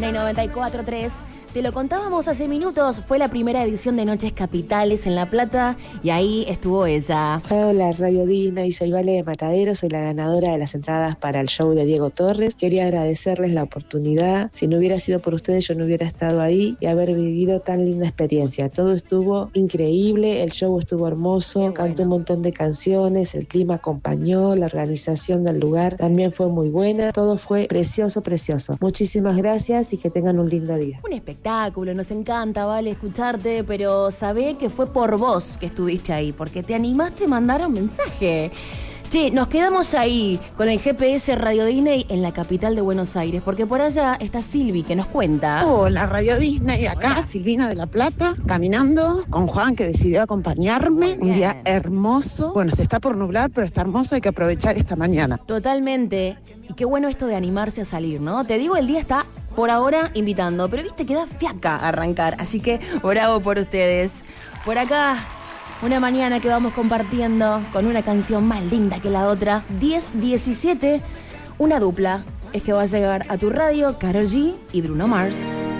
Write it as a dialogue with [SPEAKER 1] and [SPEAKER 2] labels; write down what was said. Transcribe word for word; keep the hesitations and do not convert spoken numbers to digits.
[SPEAKER 1] Disney noventa y cuatro punto tres. Te lo contábamos hace minutos, fue la primera edición de Noches Capitales en La Plata y ahí estuvo ella.
[SPEAKER 2] Hola, Radio Disney, soy Vale de Matadero, soy la ganadora de las entradas para el show de Diego Torres. Quería agradecerles la oportunidad. Si no hubiera sido por ustedes, yo no hubiera estado ahí y haber vivido tan linda experiencia. Todo estuvo increíble, el show estuvo hermoso, bueno. Canté un montón de canciones, el clima acompañó, la organización del lugar también fue muy buena. Todo fue precioso, precioso. Muchísimas gracias y que tengan un lindo día.
[SPEAKER 1] Un espectáculo. Nos encanta, Vale, escucharte, pero sabé que fue por vos que estuviste ahí, porque te animaste a mandar un mensaje. Che, nos quedamos ahí con el G P S Radio Disney en la capital de Buenos Aires, porque por allá está Silvi, que nos cuenta.
[SPEAKER 3] Hola, Radio Disney, acá Hola. Silvina de La Plata, caminando con Juan, que decidió acompañarme. Un día hermoso. Bueno, se está por nublar, pero está hermoso, hay que aprovechar esta mañana.
[SPEAKER 1] Totalmente. Y qué bueno esto de animarse a salir, ¿no? Te digo, el día está por ahora invitando, pero viste que da fiaca arrancar, así que bravo por ustedes. Por acá, una mañana que vamos compartiendo con una canción más linda que la otra. diez diecisiete, una dupla es que va a llegar a tu radio, Karol G y Bruno Mars.